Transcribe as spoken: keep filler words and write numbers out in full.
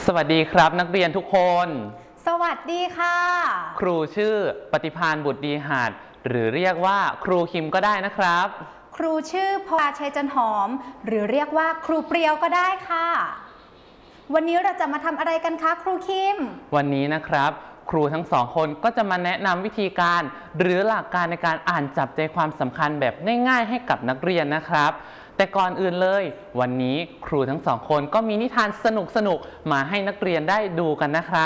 สวัสดีครับนักเรียนทุกคนสวัสดีค่ะครูชื่อปฏิภาณบุตรดีหาดหรือเรียกว่าครูคิมก็ได้นะครับครูชื่อพลาชัยจันหอมหรือเรียกว่าครูเปรียวก็ได้ค่ะวันนี้เราจะมาทำอะไรกันคะครูคิมวันนี้นะครับครูทั้งสองคนก็จะมาแนะนำวิธีการหรือหลักการในการอ่านจับใจความสำคัญแบบง่ายๆให้กับนักเรียนนะครับแต่ก่อนอื่นเลยวันนี้ครูทั้งสองคนก็มีนิทานสนุกๆมาให้นักเรียนได้ดูกันนะครับ